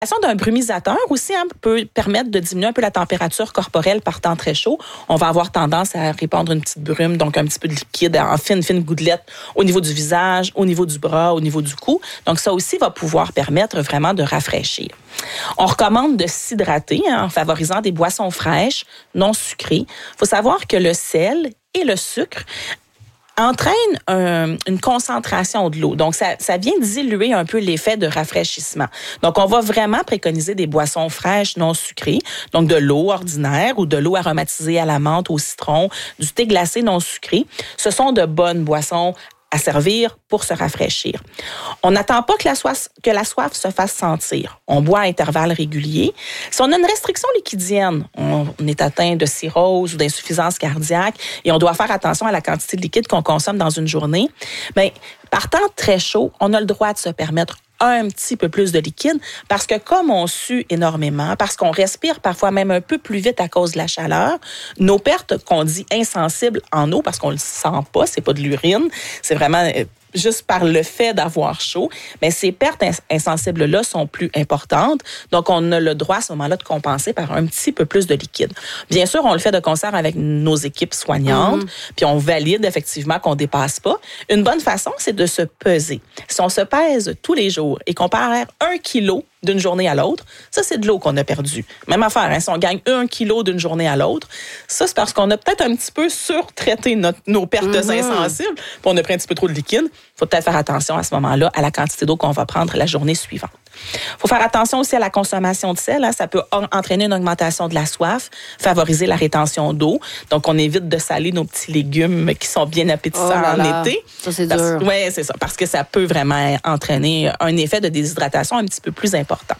D'un brumisateur aussi peut permettre de diminuer un peu la température corporelle par temps très chaud. On va avoir tendance à répandre une petite brume, donc un petit peu de liquide en fine gouttelette au niveau du visage, au niveau du bras, au niveau du cou. Donc ça aussi va pouvoir permettre vraiment de rafraîchir. On recommande de s'hydrater en favorisant des boissons fraîches, non sucrées. Il faut savoir que le sel et le sucre entraîne une concentration de l'eau. Donc, ça vient diluer un peu l'effet de rafraîchissement. Donc, on va vraiment préconiser des boissons fraîches non sucrées, donc de l'eau ordinaire ou de l'eau aromatisée à la menthe, au citron, du thé glacé non sucré. Ce sont de bonnes boissons à servir pour se rafraîchir. On n'attend pas que la soif se fasse sentir. On boit à intervalles réguliers. Si on a une restriction liquidienne, on est atteint de cirrhose ou d'insuffisance cardiaque et on doit faire attention à la quantité de liquide qu'on consomme dans une journée, bien, par temps très chaud, on a le droit de se permettre un petit peu plus de liquide parce que comme on sue énormément, parce qu'on respire parfois même un peu plus vite à cause de la chaleur, nos pertes qu'on dit insensibles en eau parce qu'on le sent pas, c'est pas de l'urine, c'est vraiment juste par le fait d'avoir chaud, mais ces pertes insensibles-là sont plus importantes. Donc, on a le droit à ce moment-là de compenser par un petit peu plus de liquide. Bien sûr, on le fait de concert avec nos équipes soignantes, puis on valide effectivement qu'on dépasse pas. Une bonne façon, c'est de se peser. Si on se pèse tous les jours et qu'on perd 1 kilo d'une journée à l'autre, ça, c'est de l'eau qu'on a perdue. Même affaire, hein, si on gagne 1 kilo d'une journée à l'autre, ça, c'est parce qu'on a peut-être un petit peu surtraité nos pertes insensibles, puis on a pris un petit peu trop de liquide. Il faut peut-être faire attention à ce moment-là à la quantité d'eau qu'on va prendre la journée suivante. Il faut faire attention aussi à la consommation de sel. Hein. Ça peut entraîner une augmentation de la soif, favoriser la rétention d'eau. Donc, on évite de saler nos petits légumes qui sont bien appétissants en été. Ça, c'est dur. Oui, c'est ça. Parce que ça peut vraiment entraîner un effet de déshydratation un petit peu plus important.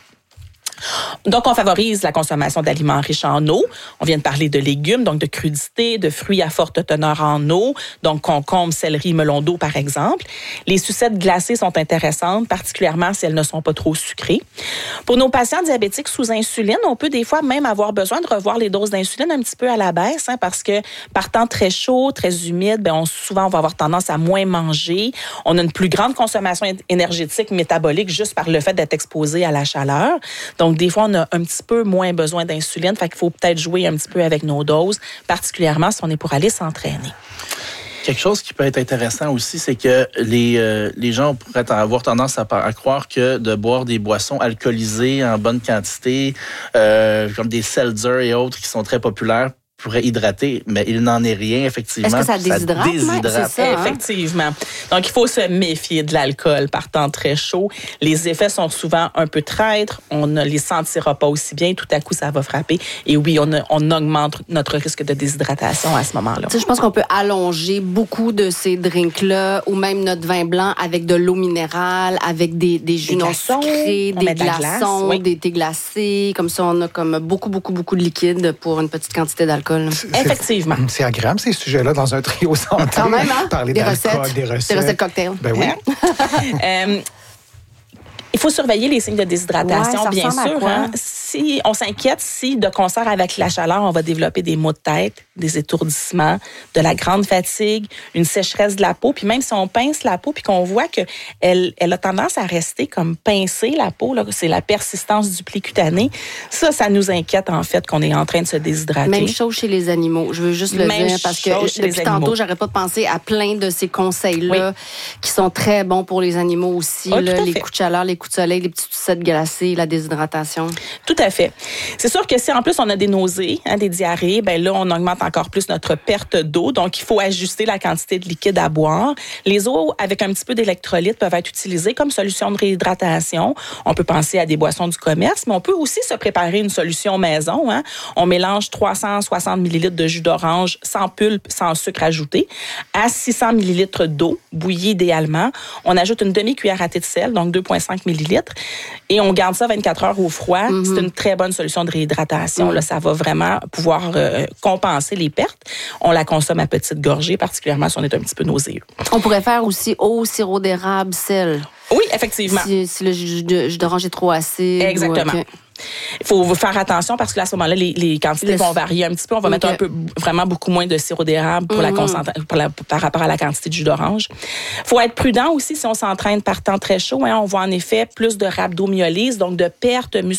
Donc, on favorise la consommation d'aliments riches en eau. On vient de parler de légumes, donc de crudités, de fruits à forte teneur en eau, donc concombre, céleri, melon d'eau, par exemple. Les sucettes glacées sont intéressantes, particulièrement si elles ne sont pas trop sucrées. Pour nos patients diabétiques sous insuline, on peut des fois même avoir besoin de revoir les doses d'insuline un petit peu à la baisse, hein, parce que par temps très chaud, très humide, souvent on va avoir tendance à moins manger. On a une plus grande consommation énergétique, métabolique, juste par le fait d'être exposé à la chaleur. Donc, des fois, on a un petit peu moins besoin d'insuline. Fait qu'il faut peut-être jouer un petit peu avec nos doses, particulièrement si on est pour aller s'entraîner. Quelque chose qui peut être intéressant aussi, c'est que les gens pourraient avoir tendance à croire que de boire des boissons alcoolisées en bonne quantité, comme des seltzer et autres qui sont très populaires, pourrait hydrater, mais il n'en est rien, effectivement. Est-ce que ça déshydrate? C'est ça, hein? Effectivement. Donc, il faut se méfier de l'alcool par temps très chaud. Les effets sont souvent un peu traîtres. On ne les sentira pas aussi bien. Tout à coup, ça va frapper. Et oui, on augmente notre risque de déshydratation à ce moment-là. Tu sais, je pense qu'on peut allonger beaucoup de ces drinks-là ou même notre vin blanc avec de l'eau minérale, avec des jus non sucrés, des glaçons, des thés glacés. Comme ça, on a comme beaucoup de liquide pour une petite quantité d'alcool. Effectivement. C'est agréable, ces sujets-là, dans un trio santé. Quand même, hein? Parler Des d'alcool, recettes. des recettes. Des recettes cocktails. Ben oui. Il faut surveiller les signes de déshydratation, bien sûr. Hein? Si on s'inquiète, si de concert avec la chaleur, on va développer des maux de tête, des étourdissements, de la grande fatigue, une sécheresse de la peau. Puis même si on pince la peau puis qu'on voit qu'elle a tendance à rester comme pincée, la peau, là, c'est la persistance du pli cutané, ça nous inquiète en fait qu'on est en train de se déshydrater. Même chose chez les animaux. Je veux juste le dire parce que depuis tantôt, j'arrête pas de penser à plein de ces conseils-là qui sont très bons pour les animaux aussi. Là, les coups de chaleur, les coups de soleil, les petites sucettes glacées, la déshydratation. Tout à fait. C'est sûr que si en plus on a des nausées, des diarrhées, là on augmente encore plus notre perte d'eau. Donc il faut ajuster la quantité de liquide à boire. Les eaux avec un petit peu d'électrolyte peuvent être utilisées comme solution de réhydratation. On peut penser à des boissons du commerce, mais on peut aussi se préparer une solution maison. Hein. On mélange 360 ml de jus d'orange sans pulpe, sans sucre ajouté, à 600 ml d'eau bouillie idéalement. On ajoute une demi-cuillère à thé de sel, donc 2,5 ml. Et on garde ça 24 heures au froid. C'est une très bonne solution de réhydratation. Là, ça va vraiment pouvoir compenser les pertes. On la consomme à petite gorgée, particulièrement si on est un petit peu nauséeux. On pourrait faire aussi eau, sirop d'érable, sel. Oui, effectivement. Si le jus d'orange est trop acide. Exactement. Il faut faire attention parce que là, à ce moment-là, les quantités vont varier un petit peu. On va mettre vraiment beaucoup moins de sirop d'érable pour par rapport à la quantité de jus d'orange. Il faut être prudent aussi si on s'entraîne par temps très chaud. On voit en effet plus de rhabdomyolyse, donc de perte musculaire